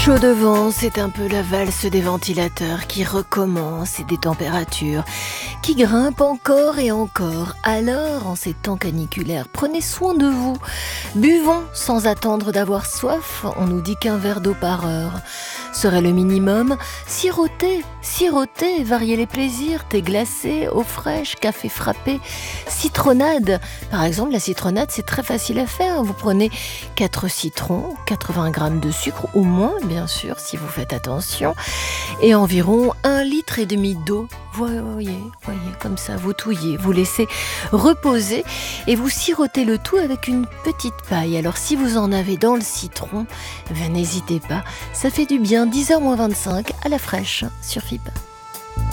Chaud devant, c'est un peu la valse des ventilateurs qui recommence et des températures qui grimpent encore et encore. Alors, en ces temps caniculaires, prenez soin de vous. Buvons sans attendre d'avoir soif. On nous dit qu'un verre d'eau par heure serait le minimum. Sirotez, variez les plaisirs, thé glacé, eau fraîche, café frappé, citronnade. Par exemple, la citronnade, c'est très facile à faire. Vous prenez 4 citrons, 80 g de sucre ou moins, bien sûr, si vous faites attention, et environ 1,5 litre d'eau. Voyez, comme ça, vous touillez, vous laissez reposer et vous sirotez le tout avec une petite paille. Alors, si vous en avez dans le citron, n'hésitez pas, ça fait du bien. 10h moins 25 à la fraîche sur FIP.